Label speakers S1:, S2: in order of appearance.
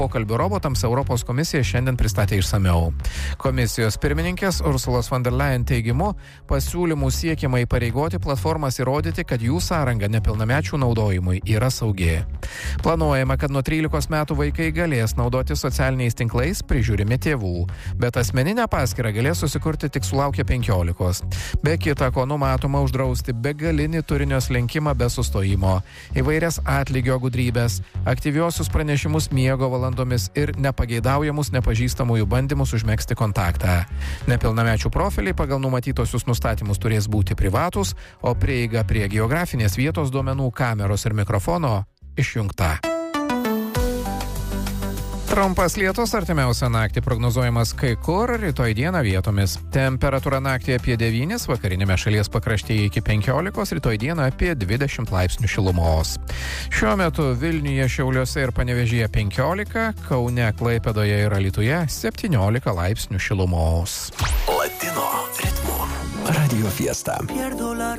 S1: Pokalbių robotams Europos komisija šiandien pristatė išsamiau. Komisijos pirmininkės Ursulos von der Leyen teigimu, pasiūlymų siekiama įpareigoti platformas įrodyti, kad jų sąranga nepilnamečių naudojimui yra saugi. Planuojama, kad nuo 13 metų vaikai galės naudoti socialiniais tinklais prižiūrimi tėvų, bet asmeninę paskyrą galės susikurti tik sulaukę 15. Be kita ko numatoma uždrausti begalinį turinio slenkimą be sustojimo, įvairias atlygio gudrybės, aktyviosius pranešimus miego valandomis ir nepageidaujamus nepažįstamųjų bandymus užmegzti kontaktą. Nepilnamečių profiliai pagal numatytosius nustatymus turės būti privatūs, o prieiga prie geografinės vietos duomenų kameros ir mikrofono išjungta. Trumpas lietus artimiausią naktį prognozuojamas kai kur, rytoj dieną vietomis. Temperatūra naktį apie 9, vakarinėme šalies pakraštyje iki 15, rytoj dieną apie 20 laipsnių šilumos. Šiuo metu Vilniuje, Šiauliuose ir Panevėžyje 15, Kaune, Klaipėdoje ir Alytuje 17 laipsnių šilumos.
S2: Latino ritmo Radio Fiesta.
S3: Pierdo la